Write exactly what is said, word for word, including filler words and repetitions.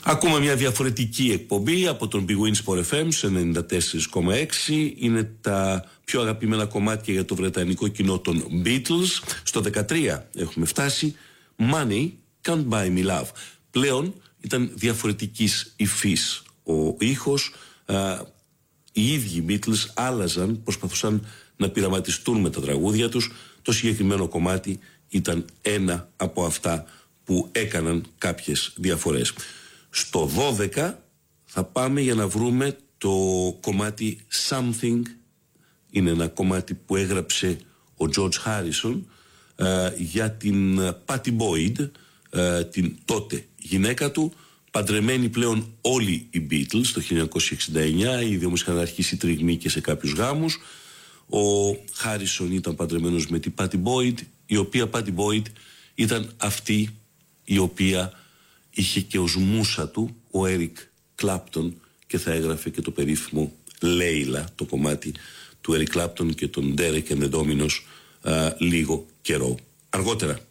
Ακούμε μια διαφορετική εκπομπή από τον Big Win Sport εφ εμ σε ενενήντα τέσσερα κόμμα έξι. Είναι τα πιο αγαπημένα κομμάτια για το βρετανικό κοινό των Beatles. Στο δεκατρία έχουμε φτάσει. Money Can't Buy Me Love. Πλέον ήταν διαφορετικής υφής ο ήχος. Α, οι ίδιοι Beatles άλλαζαν, προσπαθούσαν να πειραματιστούν με τα τραγούδια τους. Το συγκεκριμένο κομμάτι ήταν ένα από αυτά που έκαναν κάποιες διαφορές. Στο δώδεκα θα πάμε για να βρούμε το κομμάτι Something. Είναι ένα κομμάτι που έγραψε ο George Harrison ε, για την Pattie Boyd, ε, την τότε γυναίκα του. Παντρεμένοι πλέον όλοι οι Beatles το χίλια εννιακόσια εξήντα εννιά, ήδη όμως είχαν αρχίσει τριγμοί και σε κάποιους γάμους. Ο Harrison ήταν παντρεμένος με την Pattie Boyd, η οποία Pattie Boyd ήταν αυτή η οποία είχε και ως μούσα του ο Eric Clapton και θα έγραφε και το περίφημο Λέιλα, το κομμάτι του Eric Clapton και τον Derek and the Dominos α, λίγο καιρό αργότερα.